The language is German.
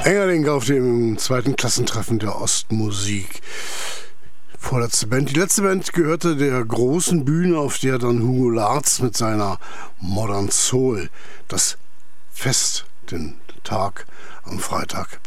Engerling auf dem zweiten Klassentreffen der Ostmusik. Vorletzte Band. Die letzte Band gehörte der großen Bühne, auf der dann Hugo Larz mit seiner Modern Soul das Fest, den Tag am Freitag